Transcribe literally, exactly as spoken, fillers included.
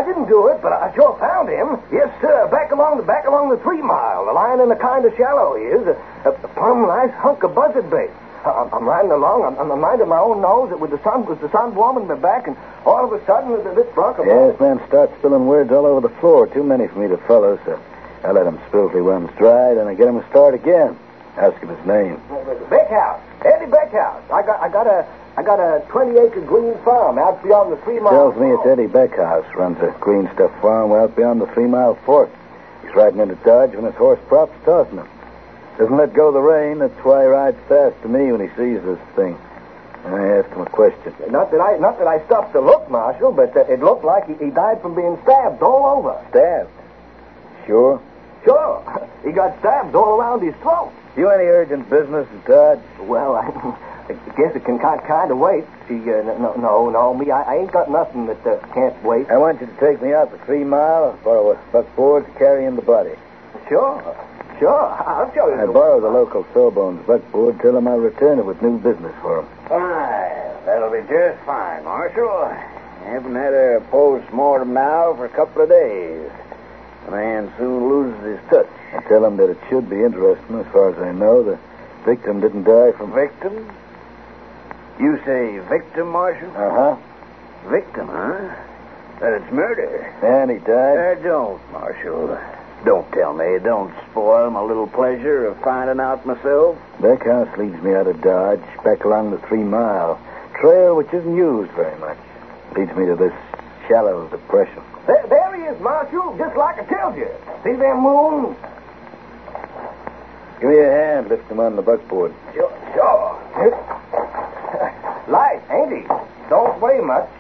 didn't do it, but I sure found him. Yes, sir, back along the back along the three mile. The lying in the kind of shallow he is. A, a, a plumb nice hunk of buzzard bait. I, I'm riding along. I'm, I'm minding my own nose with the sun, with the sun warming my back, and all of a sudden, this bronco. Yes, man, start spilling words all over the floor. Too many for me to follow, so I let him spill till he runs dry, then I get him to start again. Ask him his name. Beckhouse. Eddie Beckhouse. I got, I got a, I got a twenty-acre green farm out beyond the three mile. Tells me it's Eddie Beckhouse runs a green stuff farm out beyond the three mile fork. He's riding into Dodge when his horse props tossing him. Doesn't let go of the rein. That's why he rides fast to me when he sees this thing. And I asked him a question. Not that I, not that I stopped to look, Marshal, but uh, it looked like he, he died from being stabbed all over. Stabbed? Sure? Sure. He got stabbed all around his throat. You any urgent business in Dodge? Well, I, I guess it can kind, kind of wait. See, uh, no, no, no, me, I, I ain't got nothing that uh, can't wait. I want you to take me out for three mile, borrow a buckboard to carry in the body. Sure, sure. I'll show you. I borrow the local sawbones buckboard, tell him I'll return it with new business for him. Fine. That'll be just fine, Marshal. Haven't had a post-mortem now for a couple of days. The man soon loses his touch. I tell him that it should be interesting. As far as I know, the victim didn't die from... Victim? You say victim, Marshal? Uh-huh. Victim, huh? That it's murder. And he died? Uh, don't, Marshal. Don't tell me. Don't spoil my little pleasure of finding out myself. Beckhouse leads me out of Dodge, back along the three mile. Trail which isn't used very much. Leads me to this shallow depression. There, there he is, Marshal, just like I told you. See them moons? Give me a hand, lift him on the buckboard. Sure, sure. Light, ain't he? Don't weigh much.